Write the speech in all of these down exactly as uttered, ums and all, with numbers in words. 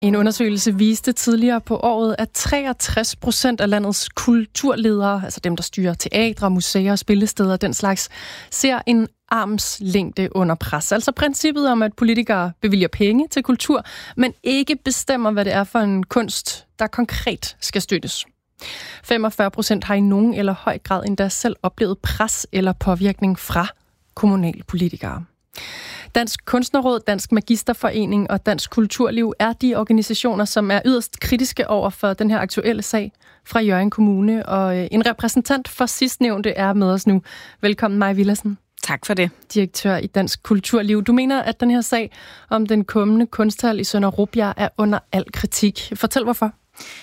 En undersøgelse viste tidligere på året, at treogtres procent af landets kulturledere, altså dem, der styrer teatre, museer, spillesteder og den slags, ser en armslængde under pres. Altså princippet om, at politikere bevilger penge til kultur, men ikke bestemmer, hvad det er for en kunst, der konkret skal støttes. femogfyrre procent har i nogen eller høj grad endda selv oplevet pres eller påvirkning fra kommunalpolitikere. Dansk Kunstnerråd, Dansk Magisterforening og Dansk Kulturliv er de organisationer, som er yderst kritiske over for den her aktuelle sag fra Hjørring Kommune. Og en repræsentant for sidstnævnte er med os nu. Velkommen, Maja Villadsen. Tak for det. Direktør i Dansk Kulturliv. Du mener, at den her sag om den kommende kunsthal i Sønder Rubjerg er under al kritik. Fortæl hvorfor.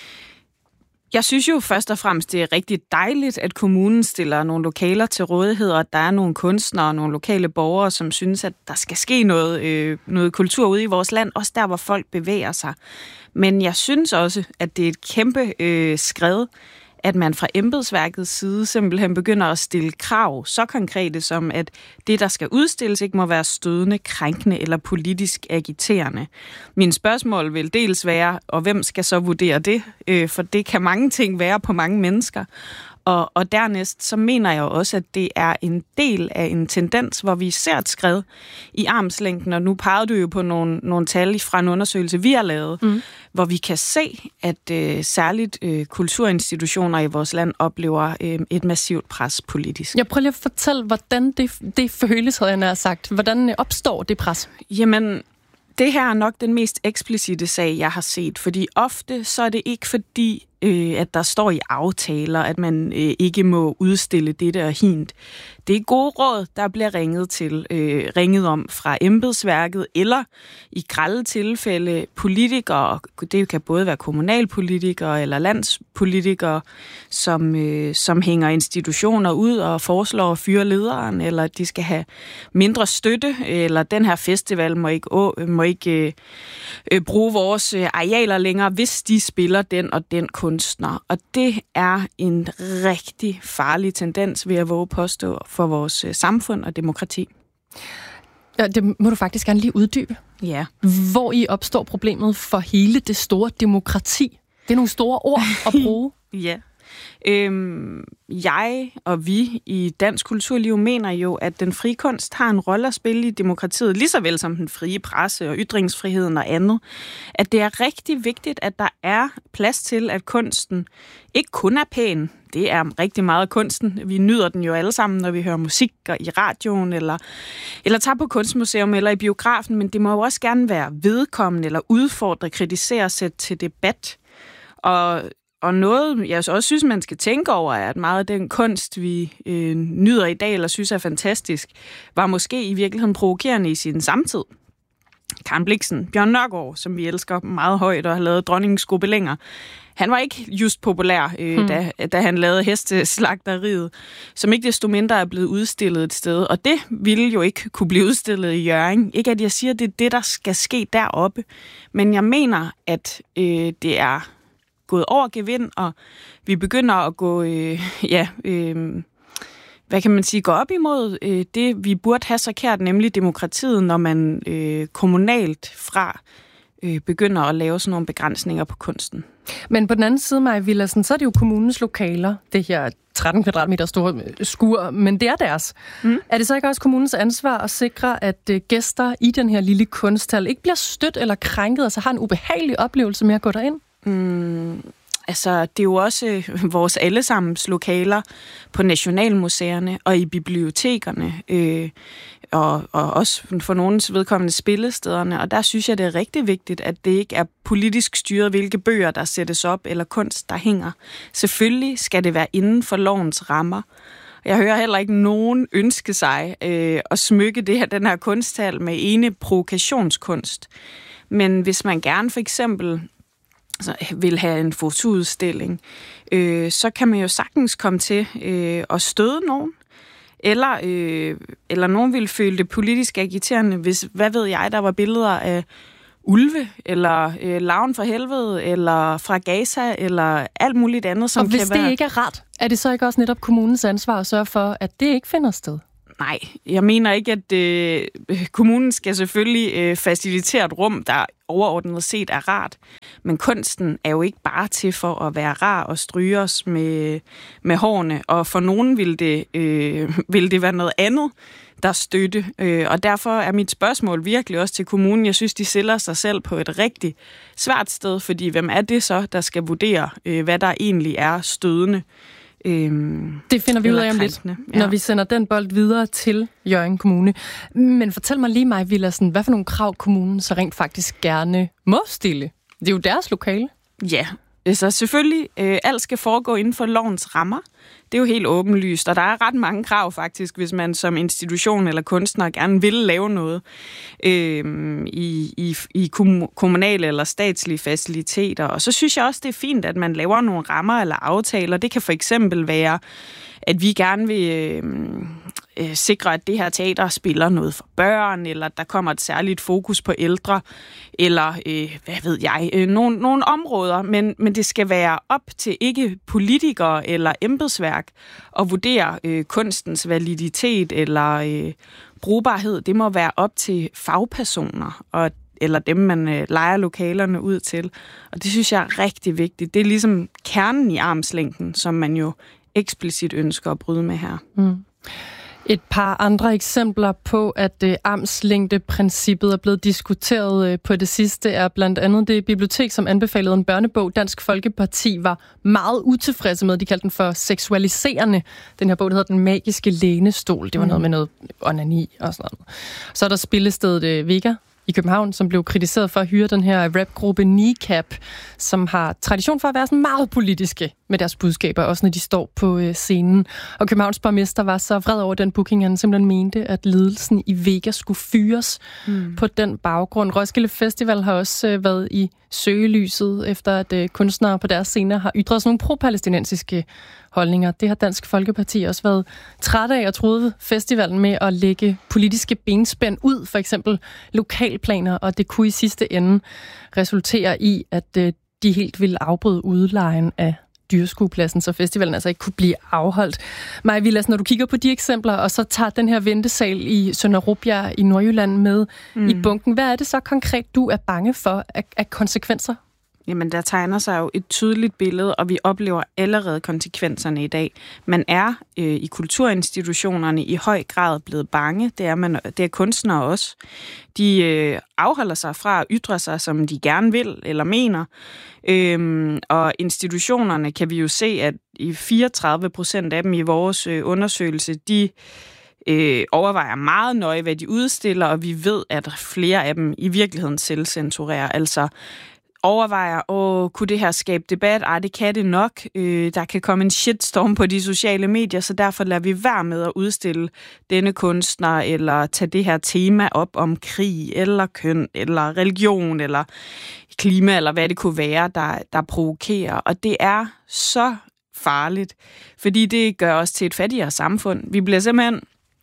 Jeg synes jo først og fremmest, det er rigtig dejligt, at kommunen stiller nogle lokaler til rådighed, og at der er nogle kunstnere og nogle lokale borgere, som synes, at der skal ske noget, øh, noget kultur ude i vores land, også der, hvor folk bevæger sig. Men jeg synes også, at det er et kæmpe øh, skred, at man fra embedsværkets side simpelthen begynder at stille krav så konkrete som, at det, der skal udstilles, ikke må være stødende, krænkende eller politisk agiterende. Mine spørgsmål vil dels være, og hvem skal så vurdere det? Øh, for det kan mange ting være på mange mennesker. Og, og dernæst, så mener jeg også, at det er en del af en tendens, hvor vi ser et skred i armslængden, og nu pegede du jo på nogle, nogle tal fra en undersøgelse, vi har lavet, mm. hvor vi kan se, at øh, særligt øh, kulturinstitutioner i vores land oplever øh, et massivt pres politisk. Jeg prøver lige at fortælle, hvordan det, det føles, havde jeg nær sagt. Hvordan opstår det pres? Jamen, det her er nok den mest eksplicite sag, jeg har set, fordi ofte så er det ikke fordi, øh, at der står i aftaler, at man øh, ikke må udstille dette og hint. Det er gode råd, der bliver ringet til, øh, ringet om fra embedsværket, eller i grelle tilfælde politikere, det kan både være kommunalpolitikere eller landspolitikere, som, øh, som hænger institutioner ud og foreslår at fyre lederen, eller at de skal have mindre støtte, eller den her festival må ikke, øh, må ikke øh, bruge vores øh, arealer længere, hvis de spiller den og den kunstner. Og det er en rigtig farlig tendens, vil jeg våge påstå, for vores øh, samfund og demokrati. Ja, det må du faktisk gerne lige uddybe. Ja. Hvor i opstår problemet for hele det store demokrati? Det er nogle store ord at bruge. Ja. Øhm, jeg og vi i Dansk Kulturliv mener jo, at den frie kunst har en rolle at spille i demokratiet, lige så vel som den frie presse og ytringsfriheden og andet. At det er rigtig vigtigt, at der er plads til, at kunsten ikke kun er pæn. Det er rigtig meget kunsten. Vi nyder den jo alle sammen, når vi hører musik og i radioen, eller, eller tager på kunstmuseum eller i biografen, men det må jo også gerne være vedkommende eller udfordre, kritisere, sætte til debat. Og Og noget, jeg også synes, man skal tænke over, er, at meget af den kunst, vi øh, nyder i dag, eller synes er fantastisk, var måske i virkeligheden provokerende i sin samtid. Karen Blixen, Bjørn Nørgaard, som vi elsker meget højt og har lavet Dronningens Gobelænger, han var ikke just populær, øh, hmm. da, da han lavede Hesteslagteriet, som ikke desto mindre er blevet udstillet et sted. Og det ville jo ikke kunne blive udstillet i Hjørring. Ikke at jeg siger, at det er det, der skal ske deroppe, men jeg mener, at øh, det er gået over gevind, og vi begynder at gå, øh, ja, øh, hvad kan man sige, gå op imod øh, det, vi burde have så kært, nemlig demokratiet, når man øh, kommunalt fra øh, begynder at lave sådan nogle begrænsninger på kunsten. Men på den anden side, Maja Villadsen, så er det jo kommunens lokaler, det her tretten kvadratmeter store skur, men det er deres. Mm. Er det så ikke også kommunens ansvar at sikre, at gæster i den her lille kunsthal ikke bliver stødt eller krænket, altså har en ubehagelig oplevelse med at gå derind? Mm, altså, det er jo også vores allesammens lokaler på nationalmuseerne og i bibliotekerne, øh, og, og også for nogens vedkommende spillestederne. Og der synes jeg, det er rigtig vigtigt, at det ikke er politisk styret, hvilke bøger, der sættes op, eller kunst, der hænger. Selvfølgelig skal det være inden for lovens rammer. Jeg hører heller ikke nogen ønske sig øh, at smykke det her, den her kunsthal med ene provokationskunst. Men hvis man gerne for eksempel altså, vil have en fotoudstilling, øh, så kan man jo sagtens komme til øh, at støde nogen. Eller, øh, eller nogen ville føle det politisk agiterende, hvis, hvad ved jeg, der var billeder af ulve, eller øh, Larven fra helvede, eller fra Gaza, eller alt muligt andet, som kan være... Og hvis være... det ikke er ret, er det så ikke også netop kommunens ansvar at sørge for, at det ikke finder sted? Nej, jeg mener ikke, at øh, kommunen skal selvfølgelig øh, facilitere et rum, der overordnet set er rart. Men kunsten er jo ikke bare til for at være rar og stryge os med, med hårene, og for nogen vil det, øh, vil det være noget andet, der støtte. Øh, og derfor er mit spørgsmål virkelig også til kommunen. Jeg synes, de stiller sig selv på et rigtig svært sted, fordi hvem er det så, der skal vurdere, øh, hvad der egentlig er stødende? Øhm, det finder vi ud af om lidt, ja. Når vi sender den bold videre til Hjørring Kommune. Men fortæl mig lige, Maja Villadsen, hvad for nogle krav kommunen så rent faktisk gerne må stille? Det er jo deres lokale. Ja, så selvfølgelig, øh, alt skal foregå inden for lovens rammer. Det er jo helt åbenlyst, og der er ret mange krav faktisk, hvis man som institution eller kunstner gerne vil lave noget øh, i, i, i kommunale eller statslige faciliteter. Og så synes jeg også, det er fint, at man laver nogle rammer eller aftaler. Det kan for eksempel være, at vi gerne vil øh, øh, sikre, at det her teater spiller noget for børn, eller at der kommer et særligt fokus på ældre, eller øh, hvad ved jeg, øh, nogle, nogle områder. Men, men det skal være op til ikke politikere eller embedsværk at vurdere øh, kunstens validitet eller øh, brugbarhed. Det må være op til fagpersoner, og eller dem, man øh, lejer lokalerne ud til. Og det synes jeg er rigtig vigtigt. Det er ligesom kernen i armslængden, som man jo eksplicit ønsker at bryde med her. Mm. Et par andre eksempler på, at øh, armslængdeprincippet er blevet diskuteret øh, på det sidste, er blandt andet det bibliotek, som anbefalede en børnebog. Dansk Folkeparti var meget utilfredse med. De kaldte den for seksualiserende. Den her bog, der hedder Den Magiske Lænestol. Det var noget med noget onani og sådan noget. Så er der spillestedet øh, Vega i København, som blev kritiseret for at hyre den her rapgruppe Kneecap, som har tradition for at være sådan meget politiske med deres budskaber, også når de står på øh, scenen. Og Københavns borgmester var så vred over den booking, han simpelthen mente, at ledelsen i Vega skulle fyres mm. på den baggrund. Roskilde Festival har også øh, været i søgelyset, efter at øh, kunstnere på deres scener har ytret sådan nogle pro-palæstinensiske holdninger. Det har Dansk Folkeparti også været træt af og troede festivalen med at lægge politiske benspænd ud, for eksempel lokalplaner, og det kunne i sidste ende resultere i, at øh, de helt ville afbryde udlejen af dyreskuepladsen, så festivalen altså ikke kunne blive afholdt. Maja Villadsen, når du kigger på de eksempler, og så tager den her ventesal i Sønder Rubjerg i Nordjylland med mm. i bunken, hvad er det så konkret, du er bange for af, af konsekvenser? Jamen, der tegner sig jo et tydeligt billede, og vi oplever allerede konsekvenserne i dag. Man er øh, i kulturinstitutionerne i høj grad blevet bange. Det er, man, det er kunstnere også. De øh, afholder sig fra at ytre sig, som de gerne vil eller mener. Øhm, og institutionerne kan vi jo se, at i fireogtredive procent af dem i vores øh, undersøgelse, de øh, overvejer meget nøje, hvad de udstiller, og vi ved, at flere af dem i virkeligheden selvcensurerer. Altså overvejer, åh, kunne det her skabe debat? Ej, det kan det nok. Øh, der kan komme en shitstorm på de sociale medier, så derfor lader vi være med at udstille denne kunstner, eller tage det her tema op om krig, eller køn, eller religion, eller klima, eller hvad det kunne være, der, der provokerer. Og det er så farligt, fordi det gør os til et fattigere samfund. Vi bliver simpelthen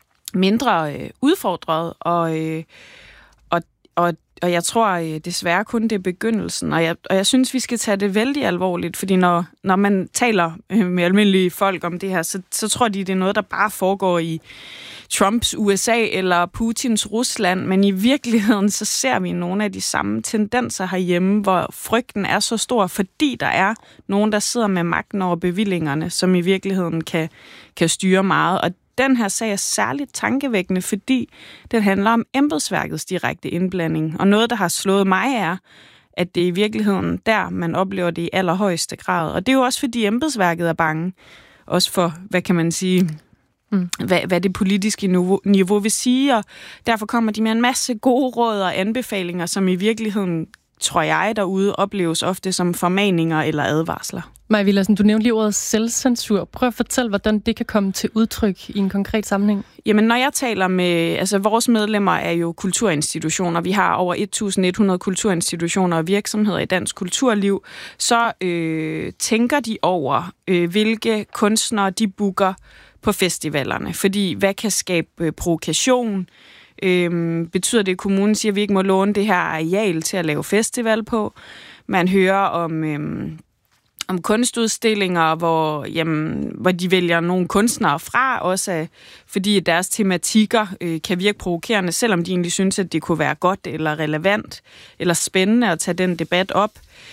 mindre øh, udfordret, og, øh, og, og Og jeg tror desværre kun, det er begyndelsen. Og jeg, og jeg synes, vi skal tage det vældig alvorligt, fordi når, når man taler med almindelige folk om det her, så, så tror de, det er noget, der bare foregår i Trumps U S A eller Putins Rusland. Men i virkeligheden, så ser vi nogle af de samme tendenser herhjemme, hvor frygten er så stor, fordi der er nogen, der sidder med magten over bevillingerne, som i virkeligheden kan, kan styre meget. Og den her sag er særligt tankevækkende, fordi den handler om embedsværkets direkte indblanding. Og noget, der har slået mig, er, at det er i virkeligheden der, man oplever det i allerhøjeste grad. Og det er jo også, fordi embedsværket er bange. Også for, hvad kan man sige, mm. hvad, hvad det politiske niveau, niveau vil sige. Og derfor kommer de med en masse gode råd og anbefalinger, som i virkeligheden, tror jeg, derude opleves ofte som formaninger eller advarsler. Maja Villadsen, du nævnte lige ordet selvcensur. Prøv at fortælle, hvordan det kan komme til udtryk i en konkret sammenhæng. Jamen, når jeg taler med... Altså, vores medlemmer er jo kulturinstitutioner. Vi har over et tusind et hundrede kulturinstitutioner og virksomheder i dansk kulturliv. Så øh, tænker de over, øh, hvilke kunstnere de booker på festivalerne. Fordi, hvad kan skabe øh, provokation? Øh, betyder det, at kommunen siger, at vi ikke må låne det her areal til at lave festival på? Man hører om... Øh, om kunstudstillinger, hvor, jamen, hvor de vælger nogle kunstnere fra, også af, fordi deres tematikker øh, kan virke provokerende, selvom de egentlig synes, at det kunne være godt eller relevant eller spændende at tage den debat op.